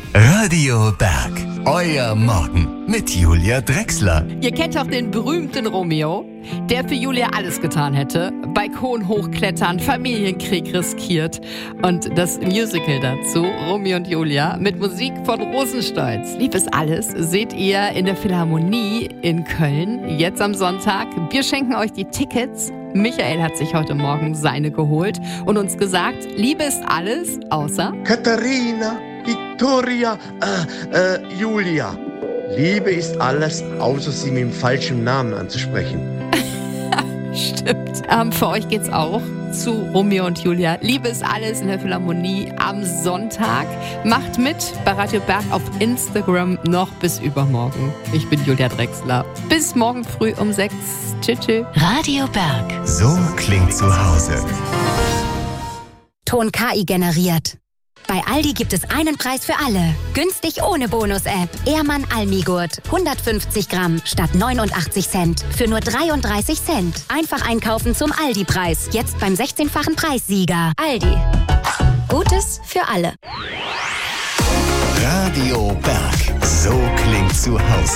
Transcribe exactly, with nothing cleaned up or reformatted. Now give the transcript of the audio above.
Radio Berg, euer Morgen mit Julia Drechsler. Ihr kennt doch den berühmten Romeo, der für Julia alles getan hätte. Balkon hochklettern, Familienkrieg riskiert. Und das Musical dazu, Romeo und Julia, mit Musik von Rosenstolz. Lieb ist alles, seht ihr in der Philharmonie in Köln, jetzt am Sonntag. Wir schenken euch die Tickets. Michael hat sich heute Morgen seine geholt und uns gesagt, Liebe ist alles, außer Katharina, Victoria, äh, äh, Julia. Liebe ist alles, außer sie mit dem falschen Namen anzusprechen. Stimmt. Ähm, für euch geht's auch zu Romeo und Julia. Liebe ist alles in der Philharmonie am Sonntag. Macht mit bei Radio Berg auf Instagram noch bis übermorgen. Ich bin Julia Drechsler. Bis morgen früh um sechs. Tschüss. Tschüss. Radio Berg. So klingt zu Hause. Ton K I generiert. Bei Aldi gibt es einen Preis für alle. Günstig ohne Bonus-App. Ehrmann Almigurt. hundertfünfzig Gramm statt neunundachtzig Cent. Für nur dreiunddreißig Cent. Einfach einkaufen zum Aldi-Preis. Jetzt beim sechzehnfachen Preissieger. Aldi. Gutes für alle. Radio Berg. So klingt zu Hause.